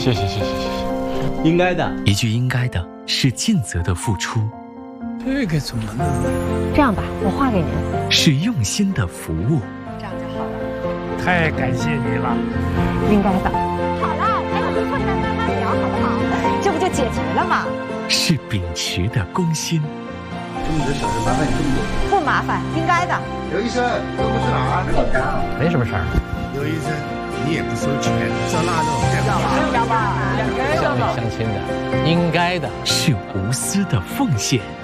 谢谢，应该的。 一句应该的是尽责的付出， 这个怎么弄？ 这样吧，我画给您。 是用心的服务。 这样就好了。 太感谢你了， 应该的。好了，还有个困难慢慢聊，好不好？这不就解决了吗？ 是秉持的公心。 这么多小事麻烦你这么多？ 不麻烦，应该的。 刘医生，都不是哪儿？ 没什么事儿。 刘医生，你也不收钱，烧腊肉乡里乡亲的，应该的。 是无私的奉献。